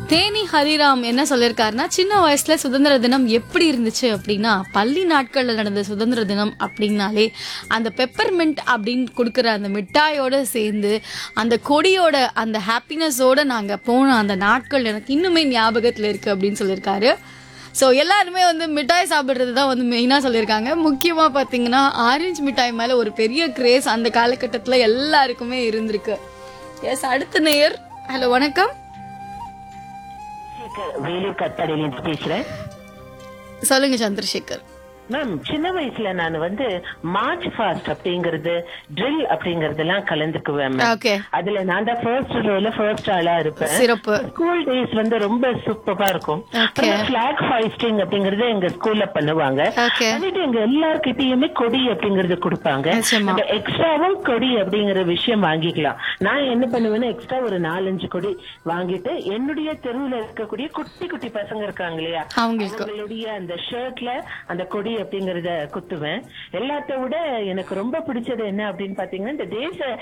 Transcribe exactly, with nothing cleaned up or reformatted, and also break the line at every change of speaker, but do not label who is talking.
தேனி ஹரிராம் என்ன சொல்லியிருக்காருன்னா, சின்ன வயசுல சுதந்திர தினம் எப்படி இருந்துச்சு அப்படின்னா, பள்ளி நாட்கள்ல நடந்த சுதந்திர தினம் அப்படின்னாலே அந்த பெப்பர்மெண்ட் அப்படின்னு கொடுக்குற அந்த மிட்டாயோட சேர்ந்து அந்த கொடியோட அந்த ஹாப்பினஸோட நாங்க போன அந்த நாட்கள் எனக்கு இன்னுமே ஞாபகத்துல இருக்கு அப்படின்னு சொல்லியிருக்காரு. ஸோ எல்லாருமே வந்து மிட்டாய் சாப்பிட்றது தான் வந்து மெயினாக சொல்லியிருக்காங்க. முக்கியமாக பார்த்தீங்கன்னா ஆரஞ்சு மிட்டாய் மேலே ஒரு பெரிய கிரேஸ் அந்த காலகட்டத்தில் எல்லாருக்குமே இருந்திருக்கு. எஸ், அடுத்த நேயர். ஹலோ, வணக்கம்.
வேலூர் கத்தாடியிலிருந்து பேசுறேன்.
சொல்லுங்க சந்திரசேகர்.
மேம், சின்ன வயசுல நான் வந்து மார்ச் ஃபாஸ்ட் அப்படிங்கறது ட்ரில் அப்படிங்கறதெல்லாம் கலந்துக்குவேன்.
ஓகே,
அதுல நான் தான் ஃபர்ஸ்ட் ரோல ஃபர்ஸ்ட் ஆளா இருப்பேன்.
சிறப்பு.
ஸ்கூல் டேஸ் வந்து ரொம்ப சூப்பரா இருக்கும்.
Okay.
பிளாக் ஹாய்ஸ்டிங் அப்படிங்கறது எங்க ஸ்கூல்ல பண்ணுவாங்க.
Okay.
பண்ணிட்டு எங்க எல்லார்கிட்டயுமே கொடி அப்படிங்கறது கொடுப்பாங்க.
நிச்சயமா.
அந்த எக்ஸ்ட்ராவும் கொடி அப்படிங்கிற விஷயம் வாங்கிக்கலாம். நான் என்ன பண்ணுவேன்னா எக்ஸ்ட்ரா ஒரு நாலஞ்சு கொடி வாங்கிட்டு என்னுடைய தெருவுல இருக்கக்கூடிய குட்டி குட்டி பசங்க இருக்காங்க இல்லையா,
அவங்களுக்கு
அவங்களுடைய அந்த ஷர்ட்ல அந்த கொடி அப்படிங்கறத குத்துவேன். எல்லாத்த விட எனக்கு ரொம்ப பிடிச்சது என்ன அப்படின்னு பாத்தீங்கன்னா, இந்த தேச